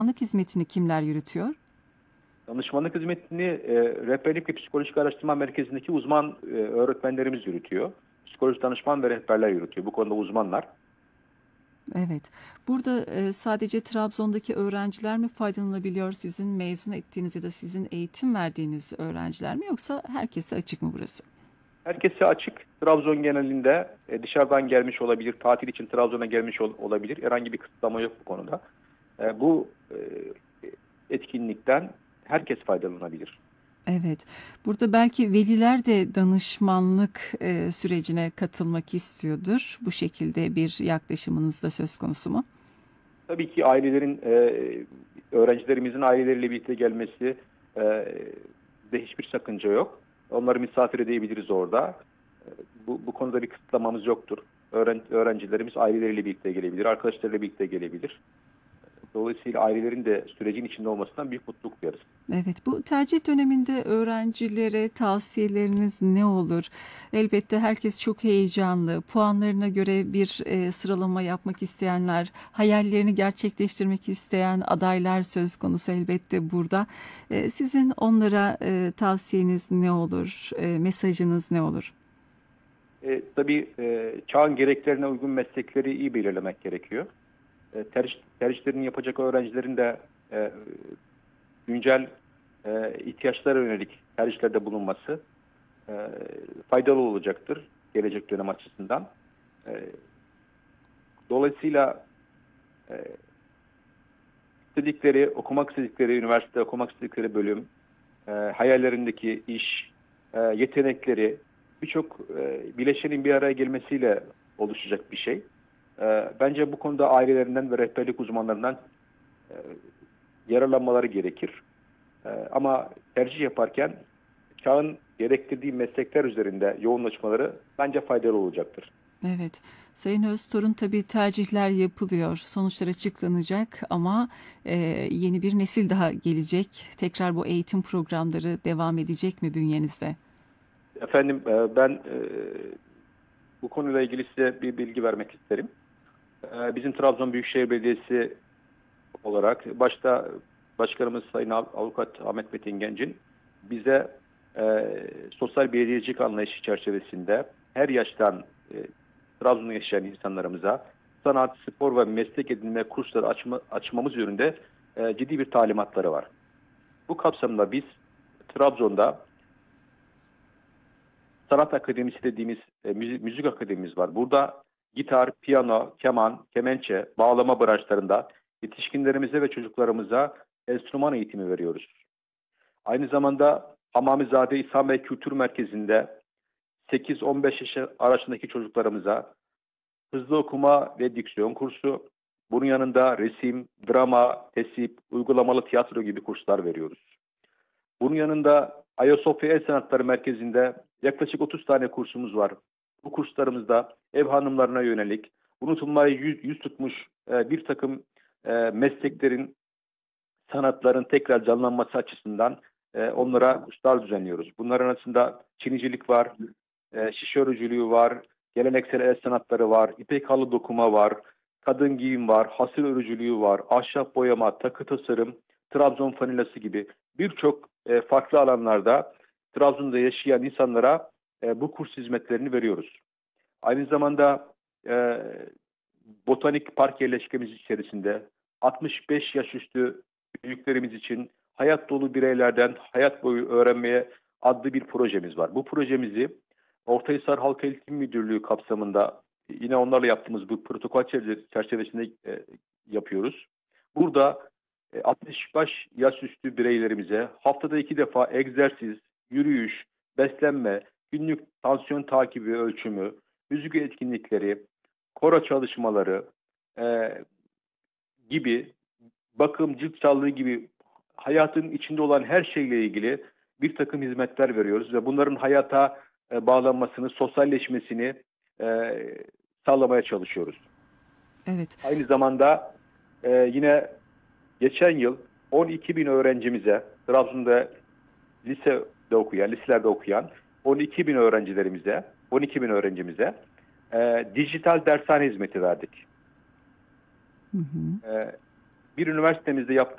Danışmanlık hizmetini kimler yürütüyor? Danışmanlık hizmetini Rehberlik ve Psikolojik Araştırma Merkezi'ndeki uzman öğretmenlerimiz yürütüyor. Psikolojik danışman ve rehberler yürütüyor. Bu konuda uzmanlar. Evet. Burada sadece Trabzon'daki öğrenciler mi faydalanabiliyor? Sizin mezun ettiğiniz ya da sizin eğitim verdiğiniz öğrenciler mi? Yoksa herkese açık mı burası? Herkese açık. Trabzon genelinde dışarıdan gelmiş olabilir, tatil için Trabzon'a gelmiş olabilir. Herhangi bir kısıtlama yok bu konuda. Bu etkinlikten herkes faydalanabilir. Evet. Burada belki veliler de danışmanlık sürecine katılmak istiyordur. Bu şekilde bir yaklaşımınız da söz konusu mu? Tabii ki öğrencilerimizin aileleriyle birlikte gelmesi e, de hiçbir sakınca yok. Onları misafir edebiliriz orada. Bu konuda bir kısıtlamamız yoktur. Öğrencilerimiz aileleriyle birlikte gelebilir, arkadaşlarıyla birlikte gelebilir. Dolayısıyla ailelerin de sürecin içinde olmasından büyük mutluluk duyarız. Evet, bu tercih döneminde öğrencilere tavsiyeleriniz ne olur? Elbette herkes çok heyecanlı. Puanlarına göre bir sıralama yapmak isteyenler, hayallerini gerçekleştirmek isteyen adaylar söz konusu elbette burada. Sizin onlara tavsiyeniz ne olur? Mesajınız ne olur? Tabii çağın gereklerine uygun meslekleri iyi belirlemek gerekiyor. Tercihlerini yapacak öğrencilerin de e, güncel ihtiyaçlara yönelik tercihlerde bulunması e, faydalı olacaktır gelecek dönem açısından. E, Dolayısıyla e, okumak istedikleri üniversite, okumak istedikleri bölüm, hayallerindeki iş, yetenekleri birçok bileşenin bir araya gelmesiyle oluşacak bir şey. Bence bu konuda ailelerinden ve rehberlik uzmanlarından e, yararlanmaları gerekir. Ama tercih yaparken çağın gerektirdiği meslekler üzerinde yoğunlaşmaları bence faydalı olacaktır. Evet, Sayın Öztorun tabii tercihler yapılıyor, sonuçlar açıklanacak ama e, yeni bir nesil daha gelecek. Tekrar bu eğitim programları devam edecek mi bünyenizde? Efendim ben bu konuyla ilgili size bir bilgi vermek isterim. Bizim Trabzon Büyükşehir Belediyesi olarak başta Başkanımız Sayın Avukat Ahmet Metin Genc'in bize sosyal belediyecilik anlayışı çerçevesinde her yaştan Trabzon'da yaşayan insanlarımıza sanat, spor ve meslek edinme kursları açmamız yönünde ciddi bir talimatları var. Bu kapsamda biz Trabzon'da sanat akademisi dediğimiz müzik akademimiz var. Burada gitar, piyano, keman, kemençe, bağlama branşlarında yetişkinlerimize ve çocuklarımıza enstrüman eğitimi veriyoruz. Aynı zamanda Hamamizade İhsan Bey Kültür Merkezi'nde 8-15 yaş arasındaki çocuklarımıza hızlı okuma ve diksiyon kursu, bunun yanında resim, drama, tesip, uygulamalı tiyatro gibi kurslar veriyoruz. Bunun yanında Ayasofya El Sanatları Merkezi'nde yaklaşık 30 tane kursumuz var. Bu kurslarımızda ev hanımlarına yönelik unutulmaya yüz tutmuş bir takım mesleklerin, sanatların tekrar canlanması açısından onlara kurslar düzenliyoruz. Bunların arasında çinicilik var, şişe örücülüğü var, geleneksel el sanatları var, ipek halı dokuma var, kadın giyim var, hasır örücülüğü var, ahşap boyama, takı tasarım, Trabzon fanilası gibi birçok farklı alanlarda Trabzon'da yaşayan insanlara bu kurs hizmetlerini veriyoruz. Aynı zamanda e, botanik park yerleşkemiz içerisinde 65 yaş üstü büyüklerimiz için hayat dolu bireylerden hayat boyu öğrenmeye adlı bir projemiz var. Bu projemizi Ortahisar Halk Eğitim Müdürlüğü kapsamında yine onlarla yaptığımız bu protokol çerçevesinde yapıyoruz. Burada 65 yaş üstü bireylerimize haftada 2 defa egzersiz, yürüyüş, beslenme, günlük tansiyon takibi ölçümü, müzik etkinlikleri, koro çalışmaları e, gibi, bakım, cilt sağlığı gibi hayatın içinde olan her şeyle ilgili bir takım hizmetler veriyoruz ve bunların hayata bağlanmasını, sosyalleşmesini e, sağlamaya çalışıyoruz. Evet. Aynı zamanda yine geçen yıl 12 bin öğrencimize, Trabzon'da liselerde okuyan 12 bin öğrencilerimize, 12 bin öğrencimize dijital dershane hizmeti verdik. Hı hı. Bir üniversitemizde yaptığımız